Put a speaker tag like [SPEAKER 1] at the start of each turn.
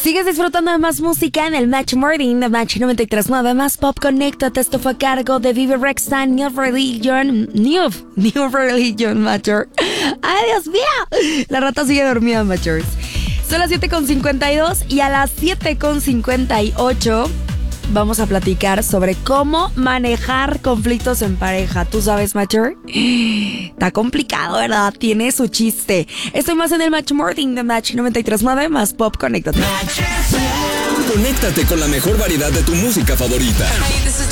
[SPEAKER 1] Sigues disfrutando de más música en el Match Morning de Match 93.9. Más pop, conéctate. Esto fue a cargo de Vivi Rexha, New Religion, Matcher. ¡Ay, Dios mío! La rata sigue dormida, Matchers. Son las 7:52 y a las 7:58 vamos a platicar sobre cómo manejar conflictos en pareja. ¿Tú sabes, Matcher? Está complicado, ¿verdad? Tiene su chiste. Estoy más en el Match Morning de Match 93.9. Más pop, conéctate.
[SPEAKER 2] Conéctate con la mejor variedad de tu música favorita.